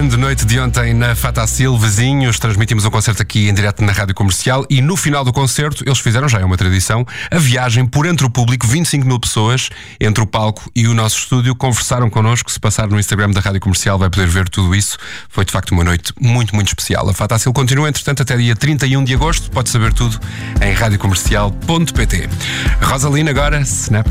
grande noite de ontem na Fatacil, vizinhos. Transmitimos um concerto aqui em direto na Rádio Comercial e no final do concerto eles fizeram, já é uma tradição, a viagem por entre o público, 25 mil pessoas, entre o palco e o nosso estúdio, conversaram connosco. Se passar no Instagram da Rádio Comercial vai poder ver tudo isso. Foi de facto uma noite muito, muito especial. A Fatacil continua, entretanto, até dia 31 de agosto. Pode saber tudo em radiocomercial.pt. Rosalina agora, Snap.